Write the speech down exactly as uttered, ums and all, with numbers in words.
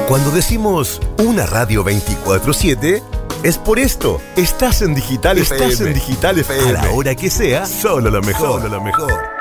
Cuando decimos una radio veinticuatro siete, es por esto. Estás en Digital F M. Estás en Digital F M. A la hora que sea, solo lo mejor. Solo lo mejor.